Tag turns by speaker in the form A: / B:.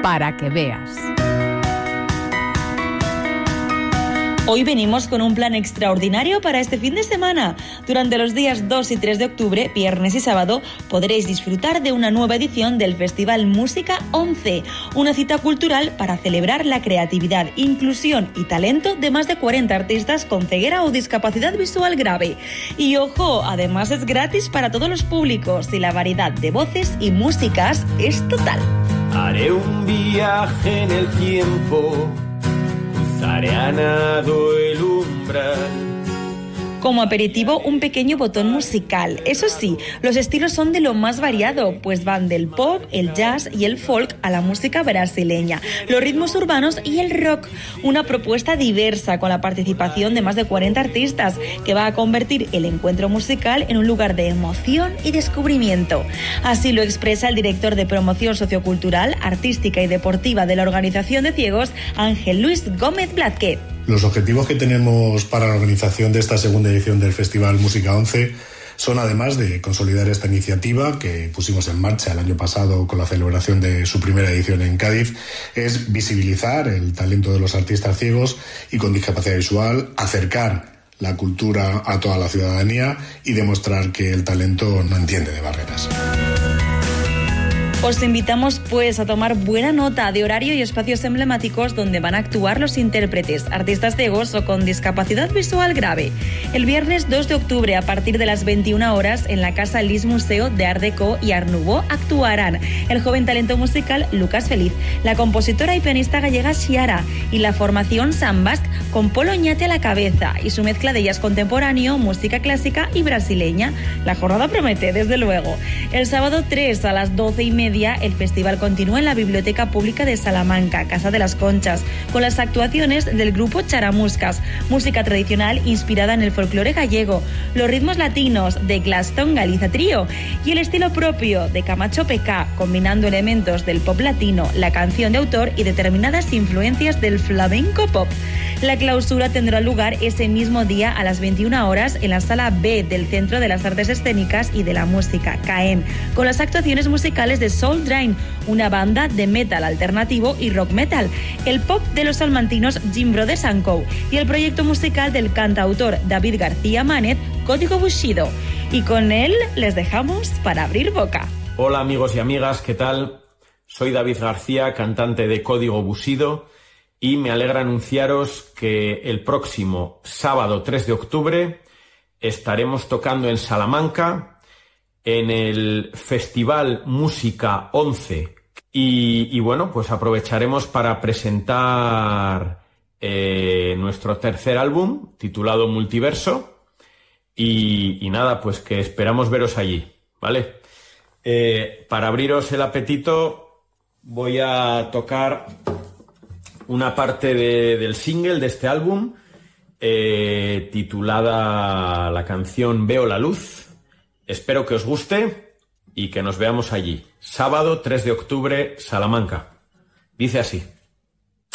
A: para que veas.
B: Hoy venimos con un plan extraordinario para este fin de semana. Durante los días 2 y 3 de octubre, viernes y sábado, podréis disfrutar de una nueva edición del Festival Música 11, una cita cultural para celebrar la creatividad, inclusión y talento de más de 40 artistas con ceguera o discapacidad visual grave. Y ojo, además es gratis para todos los públicos y la variedad de voces y músicas es total.
C: Haré un viaje en el tiempo, cruzaré a nado el umbral.
B: Como aperitivo, un pequeño botón musical. Eso sí, los estilos son de lo más variado, pues van del pop, el jazz y el folk a la música brasileña, los ritmos urbanos y el rock. Una propuesta diversa con la participación de más de 40 artistas que va a convertir el encuentro musical en un lugar de emoción y descubrimiento. Así lo expresa el director de promoción sociocultural, artística y deportiva de la Organización de Ciegos, Ángel Luis Gómez Blázquez.
D: Los objetivos que tenemos para la organización de esta segunda edición del Festival Música 11 son, además de consolidar esta iniciativa que pusimos en marcha el año pasado con la celebración de su primera edición en Cádiz, es visibilizar el talento de los artistas ciegos y con discapacidad visual, acercar la cultura a toda la ciudadanía y demostrar que el talento no entiende de barreras.
B: Os invitamos pues a tomar buena nota de horario y espacios emblemáticos donde van a actuar los intérpretes, artistas ciegos o con discapacidad visual grave. El viernes 2 de octubre a partir de las 21 horas en la Casa Lis Museo de Art Deco y Art Nouveau actuarán el joven talento musical Lucas Feliz, la compositora y pianista gallega Xiara y la formación Sambasc con Polo Oñate a la cabeza y su mezcla de jazz contemporáneo, música clásica y brasileña. La jornada promete, desde luego. El sábado 3 a las 12:30 el festival continúa en la Biblioteca Pública de Salamanca, Casa de las Conchas, con las actuaciones del grupo Charamuscas, música tradicional inspirada en el folclore gallego, los ritmos latinos de Glaston Galiza Trío y el estilo propio de Camacho PK, combinando elementos del pop latino, la canción de autor y determinadas influencias del flamenco pop. La clausura tendrá lugar ese mismo día a las 21 horas en la Sala B del Centro de las Artes Escénicas y de la Música, CAEM, con las actuaciones musicales de Soul Drain, una banda de metal alternativo y rock metal, el pop de los salmantinos Jim Brothers & Co. y el proyecto musical del cantautor David García Manet, Código Bushido. Y con él les dejamos para abrir boca.
C: Hola amigos y amigas, ¿qué tal? Soy David García, cantante de Código Bushido, y me alegra anunciaros que el próximo sábado 3 de octubre estaremos tocando en Salamanca en el Festival Música 11 y bueno, pues aprovecharemos para presentar nuestro tercer álbum titulado Multiverso y nada, pues que esperamos veros allí, ¿vale? Para abriros el apetito voy a tocar una parte del single de este álbum titulada la canción Veo la Luz. Espero que os guste y que nos veamos allí. Sábado 3 de octubre, Salamanca. Dice así.